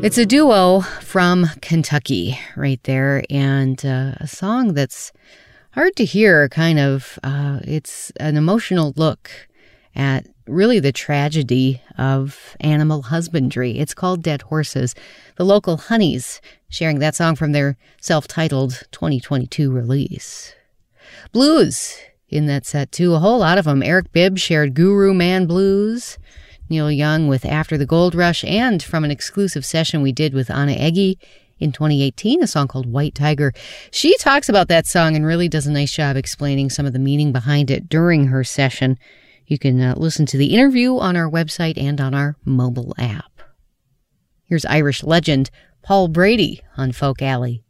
It's a duo from Kentucky right there, and a song that's hard to hear, kind of. It's an emotional look at really the tragedy of animal husbandry. It's called Dead Horses. The local Honeys sharing that song from their self-titled 2022 release. Blues in that set, too. A whole lot of them. Eric Bibb shared Guru Man Blues. Neil Young with After the Gold Rush, and from an exclusive session we did with Anna Egge in 2018, a song called White Tiger. She talks about that song and really does a nice job explaining some of the meaning behind it during her session. You can listen to the interview on our website and on our mobile app. Here's Irish legend Paul Brady on Folk Alley.